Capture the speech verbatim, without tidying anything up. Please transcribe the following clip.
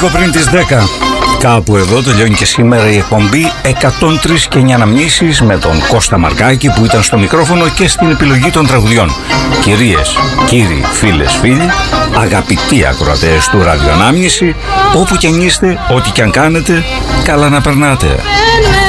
λίγο πριν τις δέκα. Κάπου εδώ τελειώνει και σήμερα η εκπομπή εκατόν τρία και εννιά αναμνήσεις με τον Κώστα Μαρκάκη που ήταν στο μικρόφωνο και στην επιλογή των τραγουδιών. Κυρίες, κύριοι, φίλες, φίλοι, αγαπητοί ακροατές του Ραδιοανάμνηση, όπου κι αν είστε, ό,τι κι αν κάνετε, καλά να περνάτε.